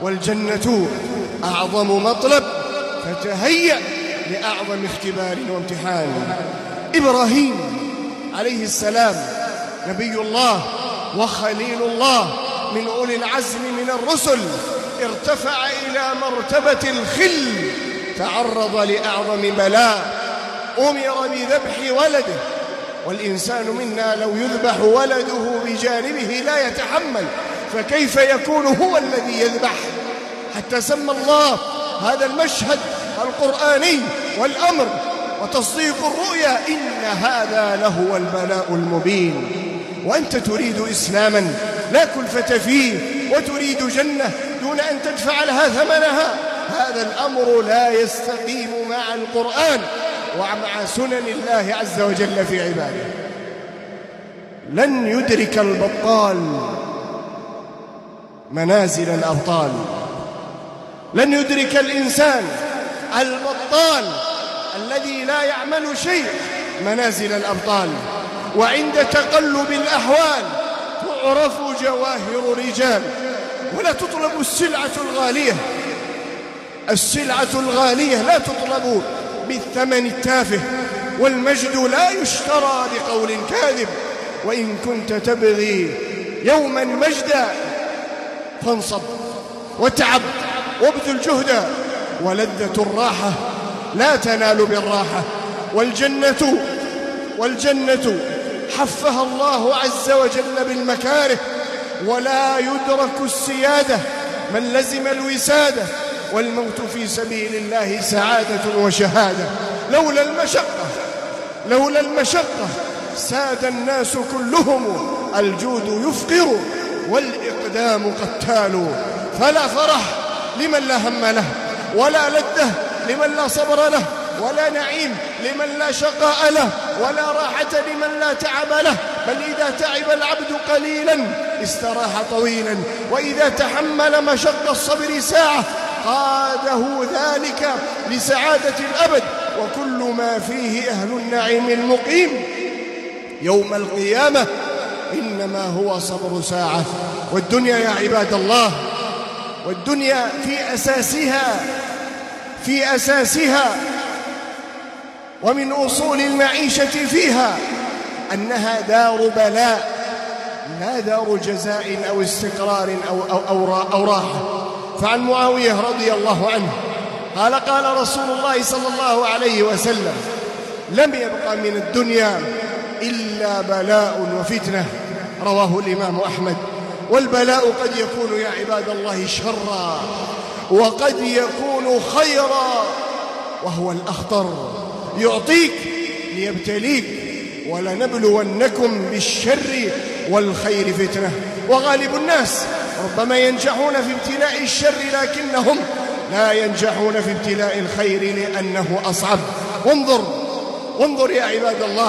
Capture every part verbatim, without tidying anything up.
والجنة أعظم مطلب، فتهيأ لأعظم اختبار وامتحان. إبراهيم عليه السلام نبي الله وخليل الله من أولي العزم من الرسل، ارتفع إلى مرتبة الخل، تعرض لأعظم بلاء، أمر بذبح ولده، والإنسان منا لو يذبح ولده بجانبه لا يتحمل، فكيف يكون هو الذي يذبح؟ حتى سمى الله هذا المشهد القرآني والأمر وتصديق الرؤيا إن هذا لهو البلاء المبين. وأنت تريد إسلاما لا كلفة فيه، وتريد جنة دون أن تدفع لها ثمنها، هذا الأمر لا يستقيم مع القرآن ومع سنن الله عز وجل في عباده. لن يدرك البطال منازل الأبطال، لن يدرك الإنسان البطال الذي لا يعمل شيء منازل الأبطال. وعند تقلب الأحوال تعرف جواهر رجال، ولا تطلب السلعة الغالية. السلعة الغالية لا تطلب بالثمن التافه، والمجد لا يشترى بقول كاذب. وإن كنت تبغي يوما مجدا فانصب وتعب وابذل جهدا، ولذة الراحة لا تنال بالراحة. والجنة والجنة حفها الله عز وجل بالمكاره، ولا يدرك السيادة من لزم الوسادة. والموت في سبيل الله سعادة وشهادة. لولا المشقة لولا المشقة ساد الناس كلهم، الجود يفقر والإقدام قتال. فلا فرح لمن لا هم له، ولا لذة لمن لا صبر له، ولا نعيم لمن لا شقاء له، ولا راحة لمن لا تعب له. بل إذا تعب العبد قليلا استراح طويلا، وإذا تحمل مشق الصبر ساعة قاده ذلك لسعادة الأبد. وكل ما فيه أهل النعيم المقيم يوم القيامة إنما هو صبر ساعة. والدنيا يا عباد الله، والدنيا في أساسها في أساسها ومن أصول المعيشة فيها أنها دار بلاء لا دار جزاء أو استقرار أو, أو, أو, أو راحة. فعن معاوية رضي الله عنه قال قال رسول الله صلى الله عليه وسلم: لم يبقى من الدنيا إلا بلاء وفتنة. رواه الإمام أحمد. والبلاء قد يكون يا عباد الله شرا، وقد يكون خيرا، وهو الأخطر، يعطيك ليبتليك. ولنبلونكم بالشر والخير فتنة. وغالب الناس ربما ينجحون في ابتلاء الشر، لكنهم لا ينجحون في ابتلاء الخير لأنه أصعب. وانظر وانظر يا عباد الله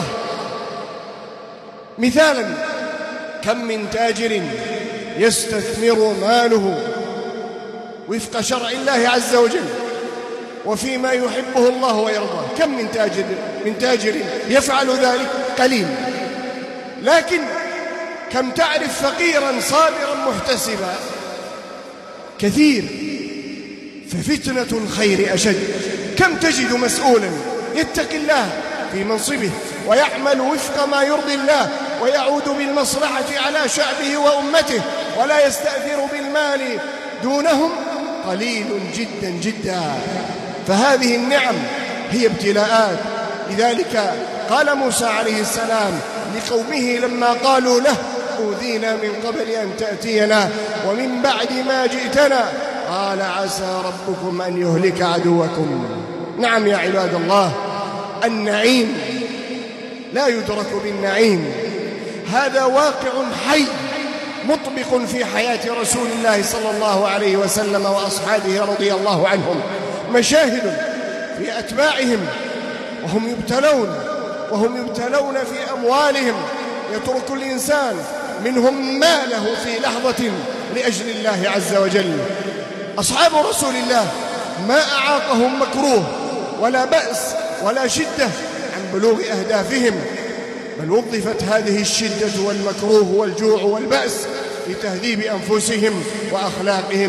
مثالا: كم من تاجر يستثمر ماله وفق شرع الله عز وجل وفيما يحبه الله ويرضاه. كم من تاجر من تاجر يفعل ذلك؟ قليل. لكن كم تعرف فقيرا صابرا محتسبا؟ كثير. ففتنة الخير أشد. كم تجد مسؤولا يتقي الله في منصبه ويعمل وفق ما يرضي الله ويعود بالمصلحة على شعبه وأمته ولا يستأثر بالمال دونهم؟ قليل جدا جدا. فهذه النعم هي ابتلاءات. لذلك قال موسى عليه السلام لقومه لما قالوا له: أوذينا من قبل أن تأتينا ومن بعد ما جئتنا، قال: عسى ربكم أن يهلك عدوكم. نعم يا عباد الله، النعيم لا يدرك بالنعيم، هذا واقع حي مطبق في حياة رسول الله صلى الله عليه وسلم وأصحابه رضي الله عنهم. مشاهد في أتباعهم وهم يبتلون وهم يبتلون في أموالهم، يترك الإنسان منهم ماله في لحظة لأجل الله عز وجل. أصحاب رسول الله ما أعاقهم مكروه ولا بأس ولا شدة عن بلوغ أهدافهم، بل وظفت هذه الشدة والمكروه والجوع والبأس لتهذيب أنفسهم وأخلاقهم.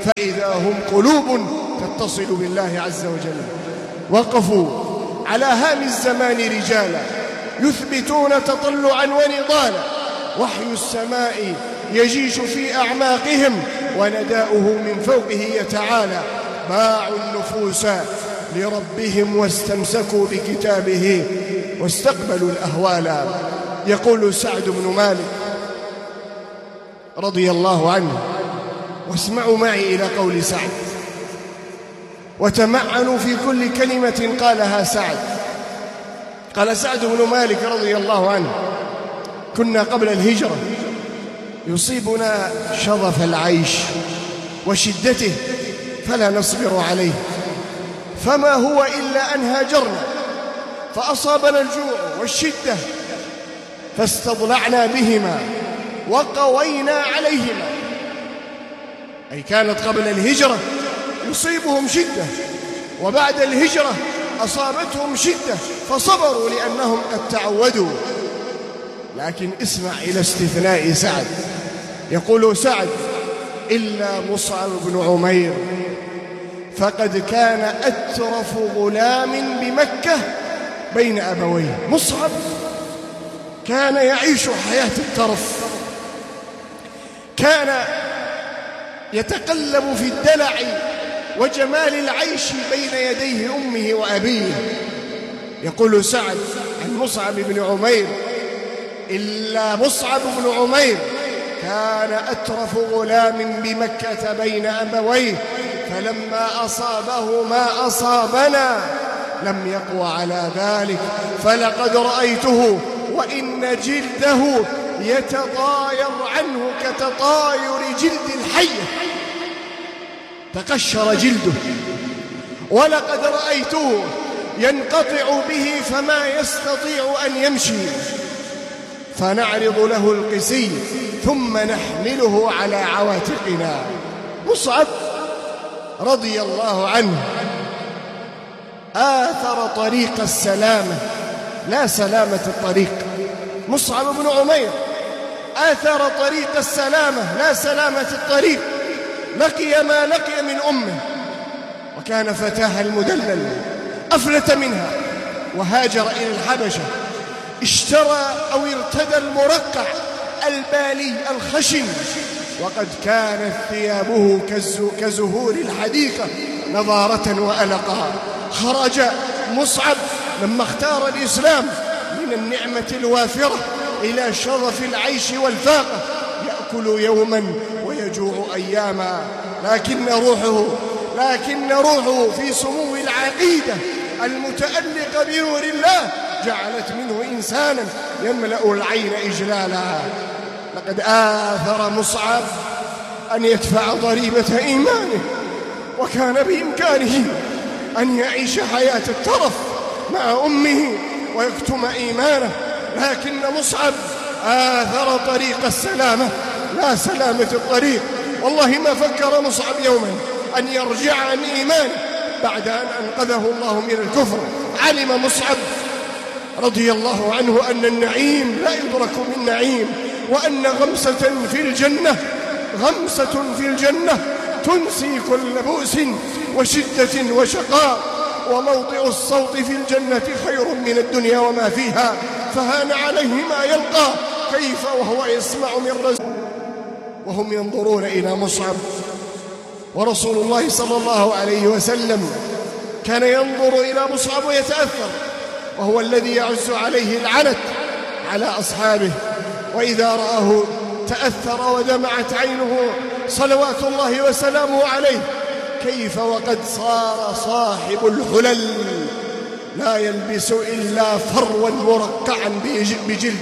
فإذا هم قلوب تتصل بالله عز وجل. وقفوا على هام الزمان رجالا يثبتون تطلعا ونضالا، وحي السماء يجيش في أعماقهم ونداؤه من فوقه يتعالى. باعوا النفوس لربهم واستمسكوا بكتابه واستقبلوا الأهوال. يقول سعد بن مالك رضي الله عنه، واسمعوا معي إلى قول سعد وتمعنوا في كل كلمة قالها سعد. قال سعد بن مالك رضي الله عنه: كنا قبل الهجرة يصيبنا شظف العيش وشدته فلا نصبر عليه، فما هو إلا أن هاجرنا فأصابنا الجوع والشدة فاستضلعنا بهما وقوينا عليهما. أي كانت قبل الهجرة يصيبهم شدة، وبعد الهجرة أصابتهم شدة فصبروا لأنهم قد تعودوا. لكن اسمع إلى استثناء سعد، يقول سعد: إلا مصعب بن عمير فقد كان أترف غلام بمكة بين أبويه. مصعب كان يعيش حياة الترف، كان يتقلب في الدلع وجمال العيش بين يديه أمه وأبيه. يقول سعد عن مصعب بن عمير: إلا مصعب بن عمير كان أترف غلام بمكة بين أبويه، فلما أصابه ما أصابنا لم يقوى على ذلك، فلقد رأيته وإن جلده يتطاير عنه كتطاير جلد الحية، تقشر جلده. ولقد رأيته ينقطع به فما يستطيع أن يمشي، فنعرض له القسي ثم نحمله على عواتقنا. مصعب رضي الله عنه آثر طريق السلامة لا سلامة الطريق. مصعب بن عمير آثر طريق السلامة لا سلامة الطريق، لقي ما لقي من أمه، وكان فتاها المدلل، أفلت منها وهاجر إلى الحبشة، اشترى أو ارتدى المرقع البالي الخشن، وقد كانت ثيابه كزهور الحديقة نضارة وألقا. خرج مصعب لما اختار الإسلام من النعمة الوافرة إلى شرف العيش والفاقة، يأكل يوما ويجوع أياما، لكن روحه لكن روحه في سمو العقيدة المتألقة بنور الله جعلت منه إنسانا يملأ العين إجلالا. لقد آثر مصعب أن يدفع ضريبة إيمانه، وكان بإمكانه أن يعيش حياة الترف مع أمه ويكتم إيمانه، لكن مصعب آثر طريق السلامة لا سلامة الطريق. والله ما فكر مصعب يوما أن يرجع عن إيمانه بعد أن أنقذه الله من الكفر. علم مصعب رضي الله عنه أن النعيم لا يدرك من نعيم، وأن غمسة في الجنة غمسة في الجنة تنسي كل بؤس وشدة وشقاء، وموضع الصوت في الجنة خير من الدنيا وما فيها، فهان عليه ما يلقى، كيف وهو يسمع من رزق. وهم ينظرون إلى مصعب، ورسول الله صلى الله عليه وسلم كان ينظر إلى مصعب ويتأثر، وهو الذي يعز عليه العنت على أصحابه، وإذا رآه تأثر ودمعت عينه صلوات الله وسلامه عليه. كيف وقد صار صاحب الحلل لا يلبس إلا فروا مرقعا بجلد،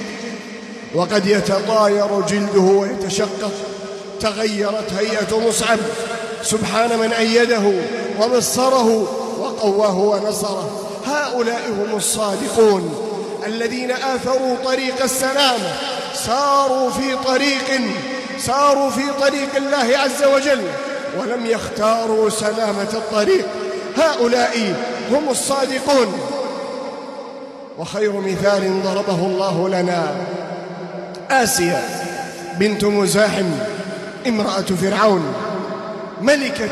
وقد يتطاير جلده ويتشقق. تغيرت هيئة مصعب، سبحان من أيده وبصره وقواه ونصره. هؤلاء هم الصادقون الذين آثروا طريق السلامة، ساروا في طريق ساروا في طريق الله عز وجل ولم يختاروا سلامة الطريق. هؤلاء هم الصادقون. وخير مثال ضربه الله لنا آسيا بنت مزاحم امرأة فرعون، ملكة